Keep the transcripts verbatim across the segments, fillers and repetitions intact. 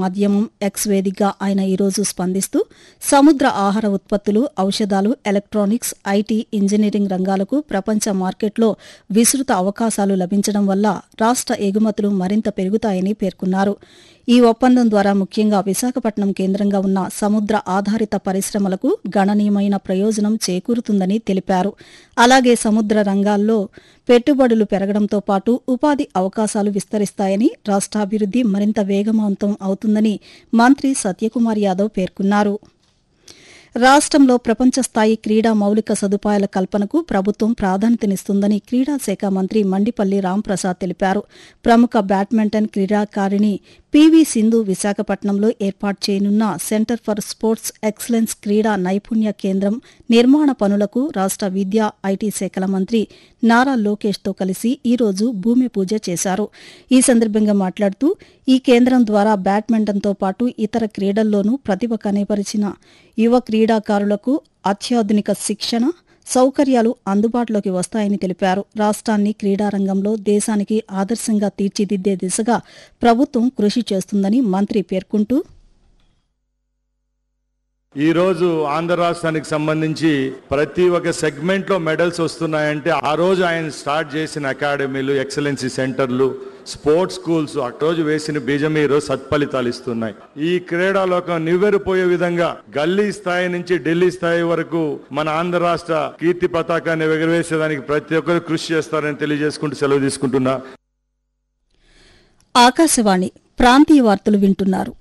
మాధ్యమం ఎక్స్ వేదికగా ఆయన ఈరోజు స్పందిస్తూ సముద్ర ఆహార ఉత్పత్తులు, ఔషధాలు, ఎలక్ట్రానిక్స్, ఐటీ, ఇంజనీరింగ్ రంగాలకు ప్రపంచ మార్కెట్లో విస్తృత అవకాశాలు లభించడం వల్ల రాష్ట ఎగుమతులు మరింత పెరుగుతాయని పేర్కొన్నారు. ఈ ఒప్పందం ద్వారా ముఖ్యంగా విశాఖపట్నం కేంద్రంగా ఉన్న సముద్ర ఆధారిత పరిశ్రమలకు గణనీయమైన ప్రయోజనం చేకూరుతుందని తెలిపారు. అలాగే సముద్ర రంగాల్లో పెట్టుబడులు పెరగడంతో పాటు ఉపాధి అవకాశాలు విస్తరిస్తాయని, రాష్ట్రాభివృద్ది మరింత వేగవంతం అవుతుందని మంత్రి సత్యకుమార్ యాదవ్ పేర్కొన్నారు. రాష్ట్రంలో ప్రపంచ స్థాయి క్రీడా మౌలిక సదుపాయాల కల్పనకు ప్రభుత్వం ప్రాధాన్యతనిస్తుందని క్రీడా శాఖ మంత్రి మండిపల్లి రాంప్రసాద్ తెలిపారు. ప్రముఖ బ్యాడ్మింటన్ క్రీడాకారిణి పీవీ సింధు విశాఖపట్నంలో ఏర్పాటు చేయనున్న సెంటర్ ఫర్ స్పోర్ట్స్ ఎక్సలెన్స్ క్రీడా నైపుణ్య కేంద్రం నిర్మాణ పనులకు రాష్ట విద్యా, ఐటీ శాఖల మంత్రి నారా లోకేష్తో కలిసి ఈరోజు భూమి పూజ చేశారు. ఈ సందర్భంగా మాట్లాడుతూ ఈ కేంద్రం ద్వారా బ్యాడ్మింటన్తో పాటు ఇతర క్రీడల్లోనూ ప్రతిభ కనబరిచిన యువ క్రీడాకారులకు అత్యాధునిక శిక్షణ, సౌకర్యాలు అందుబాటులోకి వస్తాయని తెలిపారు. రాష్ట్రాన్ని క్రీడారంగంలో దేశానికి ఆదర్శంగా తీర్చిదిద్దే దిశగా ప్రభుత్వం కృషి చేస్తుందని మంత్రి పేర్కొంటూ, ఈ రోజు ఆంధ్ర రాష్ట్రానికి సంబంధించి ప్రతి ఒక్క సెగ్మెంట్ లో మెడల్స్ వస్తున్నాయంటే ఆ రోజు ఆయన స్టార్ట్ చేసిన అకాడమీలు, ఎక్సలెన్సీ సెంటర్లు, స్పోర్ట్స్ స్కూల్స్ ఆ రోజు వేసిన బీజం ఈ రోజు సత్ఫలితాలు ఇస్తున్నాయి. ఈ క్రీడాలోకం నివ్వెరపోయే విధంగా గల్లీ స్థాయి నుంచి ఢిల్లీ స్థాయి వరకు మన ఆంధ్ర రాష్ట్ర కీర్తి పతాకాన్ని ఎగురవేసేదానికి ప్రతి ఒక్కరు కృషి చేస్తారని తెలియజేసుకుంటూ సెలవు తీసుకుంటున్నా. ఆకాశవాణి ప్రాంతీయ వార్తలు వింటున్నారు.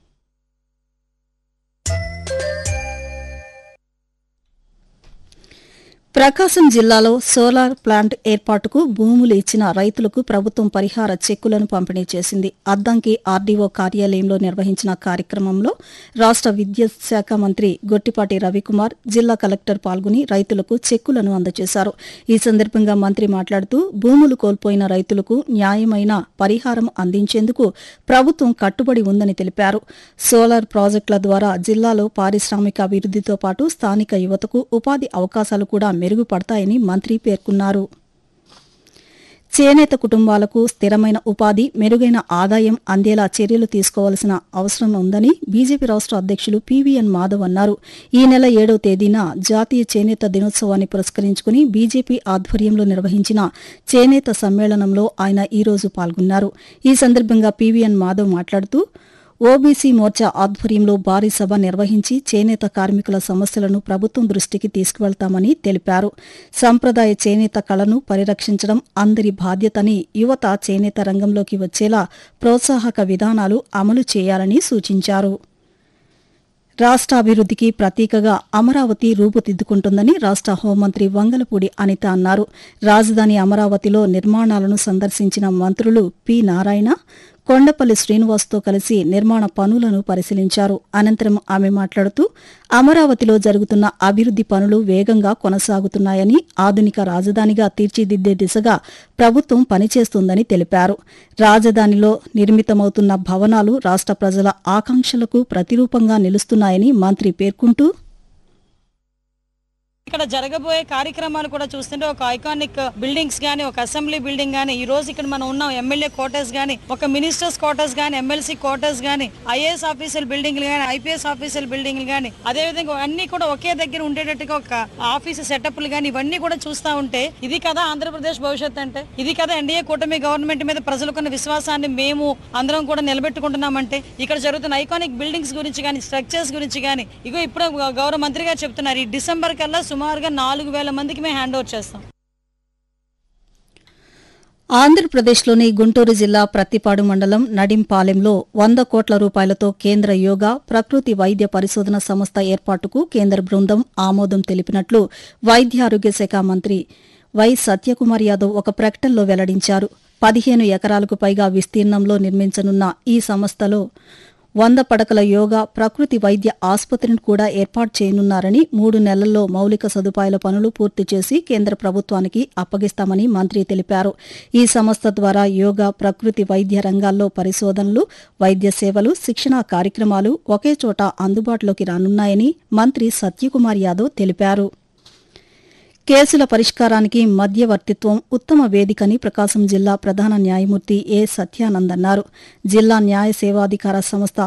ప్రకాశం జిల్లాలో సోలార్ ప్లాంట్ ఏర్పాటుకు భూములు ఇచ్చిన రైతులకు ప్రభుత్వం పరిహార చెక్కులను పంపిణీ చేసింది. అద్దంకి ఆర్డీఓ కార్యాలయంలో నిర్వహించిన కార్యక్రమంలో రాష్ట విద్యుత్ శాఖ మంత్రి గొట్టిపాటి రవికుమార్, జిల్లా కలెక్టర్ పాల్గొని రైతులకు చెక్కులను అందజేశారు. ఈ సందర్భంగా మంత్రి మాట్లాడుతూ భూములు కోల్పోయిన రైతులకు న్యాయమైన పరిహారం అందించేందుకు ప్రభుత్వం కట్టుబడి ఉందని తెలిపారు. సోలార్ ప్రాజెక్టుల ద్వారా జిల్లాలో పారిశ్రామిక అభివృద్దితో పాటు స్థానిక యువతకు ఉపాధి అవకాశాలు కూడా మెరుగుపడతాయని మంత్రి పేర్కొన్నారు. చేనేత కుటుంబాలకు స్థిరమైన ఉపాధి, మెరుగైన ఆదాయం అందేలా చర్యలు తీసుకోవాల్సిన అవసరం ఉందని బీజేపీ రాష్ట్ర అధ్యక్షులు పీవీఎన్ మాధవ్ అన్నారు. ఈ నెల ఏడవ తేదీన జాతీయ చేనేత దినోత్సవాన్ని పురస్కరించుకుని బీజేపీ ఆధ్వర్యంలో నిర్వహించిన చేనేత సమ్మేళనంలో ఆయన ఈ రోజు పాల్గొన్నారు. ఈ సందర్భంగా పీవీఎన్ మాధవ్ మాట్లాడుతూ ఓబీసీ మోర్చా ఆధ్వర్యంలో భారీ సభ నిర్వహించి చేనేత కార్మికుల సమస్యలను ప్రభుత్వం దృష్టికి తీసుకువెళ్తామని తెలిపారు. సంప్రదాయ చేనేత కళను పరిరక్షించడం అందరి బాధ్యతని, యువత చేనేత రంగంలోకి వచ్చేలా ప్రోత్సాహక విధానాలు అమలు చేయాలని సూచించారు. రాష్ట్రాభివృద్దికి ప్రతీకగా అమరావతి రూపుదిద్దుకుంటుందని రాష్ట్ర హోంమంత్రి వంగలపూడి అనిత అన్నారు. రాజధాని అమరావతిలో నిర్మాణాలను సందర్శించిన మంత్రులు పి నారాయణ, కొండపల్లి శ్రీనివాస్తో కలిసి నిర్మాణ పనులను పరిశీలించారు. అనంతరం ఆమె మాట్లాడుతూ అమరావతిలో జరుగుతున్న అభివృద్ది పనులు వేగంగా కొనసాగుతున్నాయని, ఆధునిక రాజధానిగా తీర్చిదిద్దే దిశగా ప్రభుత్వం పనిచేస్తుందని తెలిపారు. రాజధానిలో నిర్మితమవుతున్న భవనాలు రాష్ట్ర ప్రజల ఆకాంక్షలకు ప్రతిరూపంగా నిలుస్తున్నాయని మంత్రి పేర్కొంటూ, ఇక్కడ జరగబోయే కార్యక్రమాలు కూడా చూస్తుంటే ఒక ఐకానిక్ బిల్డింగ్స్ గానీ, ఒక అసెంబ్లీ బిల్డింగ్ గానీ, ఈ రోజు ఇక్కడ మనం ఉన్నాం ఎమ్మెల్యే క్వార్టర్స్ గానీ, ఒక మినిస్టర్స్ క్వార్టర్స్ గానీ, ఎమ్మెల్సీ క్వార్టర్స్ గానీ, ఐఏఎస్ ఆఫీసర్ బిల్డింగ్లు గానీ, ఐపీఎస్ ఆఫీసర్ బిల్డింగ్లు గానీ, అదే విధంగా అన్ని కూడా ఒకే దగ్గర ఉండేటట్టుగా ఒక ఆఫీసు సెటప్లు గానీ ఇవన్నీ కూడా చూస్తా ఉంటే ఇది కదా ఆంధ్రప్రదేశ్ భవిష్యత్ అంటే, ఇది కదా ఎన్డీఏ కూటమి గవర్నమెంట్ మీద ప్రజలకున్న విశ్వాసాన్ని మేము అందరం కూడా నిలబెట్టుకుంటున్నామంటే. ఇక్కడ జరుగుతున్న ఐకానిక్ బిల్డింగ్స్ గురించి గానీ, స్ట్రక్చర్స్ గురించి గానీ, ఇగో ఇప్పుడు గౌరవ మంత్రి గారు చెప్తున్నారు ఈ డిసెంబర్ కల్లా సుమారుగా నాలుగు వేల మందికి మేము హ్యాండ్ ఓవర్ చేస్తాం. ఆంధ్రప్రదేశ్లోని గుంటూరు జిల్లా ప్రత్తిపాడు మండలం నడింపాలెంలో వంద కోట్ల రూపాయలతో కేంద్ర యోగా, ప్రకృతి వైద్య పరిశోధన సంస్థ ఏర్పాటుకు కేంద్ర బృందం ఆమోదం తెలిపినట్లు వైద్య ఆరోగ్య శాఖ మంత్రి వై సత్యకుమార్ యాదవ్ ఒక ప్రకటనలో వెల్లడించారు. పదిహేను ఎకరాలకు పైగా విస్తీర్ణంలో నిర్మించనున్న ఈ సంస్థలో వంద పడకల యోగా, ప్రకృతి వైద్య ఆసుపత్రిని కూడా ఏర్పాటు చేయనున్నారని, మూడు నెలల్లో మౌలిక సదుపాయాల పనులు పూర్తి చేసి కేంద్ర ప్రభుత్వానికి అప్పగిస్తామని మంత్రి తెలిపారు. ఈ సంస్థ ద్వారా యోగా, ప్రకృతి వైద్య రంగాల్లో పరిశోధనలు, వైద్య సేవలు, శిక్షణా కార్యక్రమాలు ఒకే చోట అందుబాటులోకి రానున్నాయని మంత్రి సత్యకుమార్ యాదవ్ తెలిపారు. కేసుల పరిష్కారానికి మధ్యవర్తిత్వం ఉత్తమ వేదికని ప్రకాశం జిల్లా ప్రధాన న్యాయమూర్తి ఏ సత్యానంద్ అన్నారు. జిల్లా న్యాయ సేవాధికార సంస్థ